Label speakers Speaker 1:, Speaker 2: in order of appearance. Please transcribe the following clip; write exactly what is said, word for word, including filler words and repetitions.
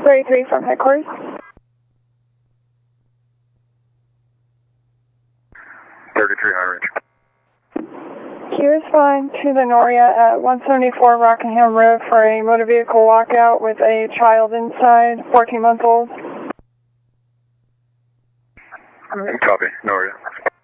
Speaker 1: thirty-three from headquarters.
Speaker 2: thirty-three high range.
Speaker 1: Can you respond to the Noria at one seventy-four Rockingham Road for a motor vehicle walkout with a child inside, fourteen months old?
Speaker 2: Copy, Noria.